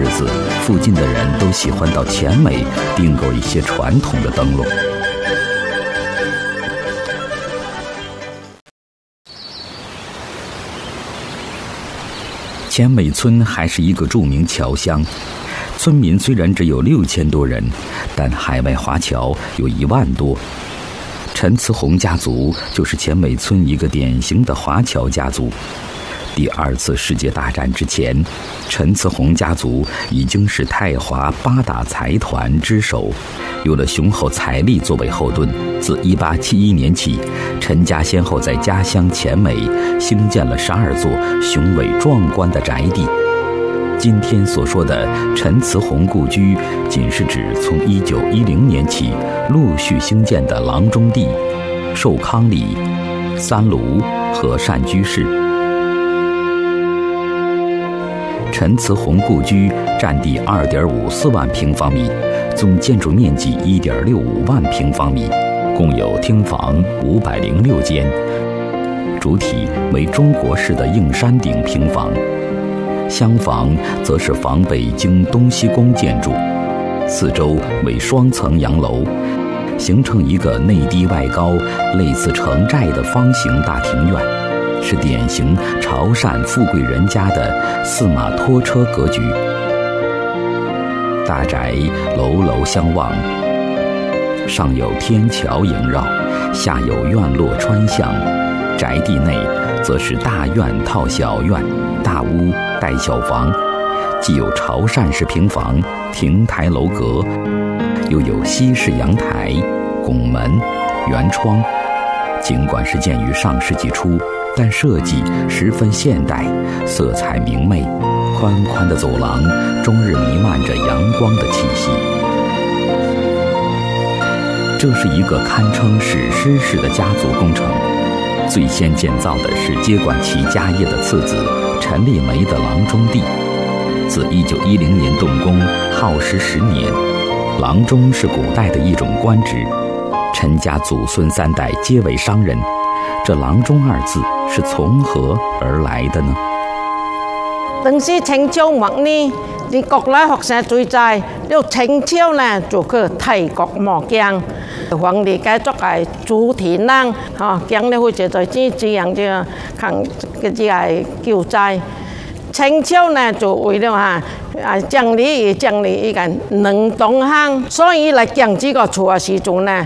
子，附近的人都喜欢到前美订购一些传统的灯笼。前美村还是一个著名侨乡，村民虽然只有6000多人，但海外华侨有1万多。陈慈洪家族就是前美村一个典型的华侨家族。第2次世界大战之前，陈慈洪家族已经是泰华8大财团之首，有了雄厚财力作为后盾。自1871年起，陈家先后在家乡前美兴建了12座雄伟壮观的宅地。今天所说的陈慈洪故居，仅是指从1910年起陆续兴建的郎中地、寿康里、三卢和善居士。陈慈洪故居占地2.54万平方米，总建筑面积1.65万平方米，共有厅房506间，主体为中国式的硬山顶平房，厢房则是仿北京东西宫建筑，四周为双层洋楼，形成一个内低外高、类似城寨的方形大庭院，是典型潮汕富贵人家的4马拖车格局。大宅楼楼相望，上有天桥萦绕，下有院落穿巷。宅地内则是大院套小院，大屋带小房，既有潮汕式平房、亭台楼阁，又有西式阳台、拱门、圆窗。尽管是建于上世纪初，但设计十分现代，色彩明媚，宽宽的走廊终日弥漫着阳光的气息。这是一个堪称史诗式的家族工程。最先建造的是接管其家业的次子陈立梅的郎中地，自1910年动工，耗时10年。郎中是古代的一种官职，陈家祖孙3代皆为商人。这郎中2字是从何而来的呢？ 當時清朝末年，啲國內學生最在，了清朝呢就去泰國磨鏡，皇帝改作係主題人，鏡呢會就在這樣就看個只係救災。清朝呢就為了整理一個能東行，所以嚟講這個厝嘅時陣呢，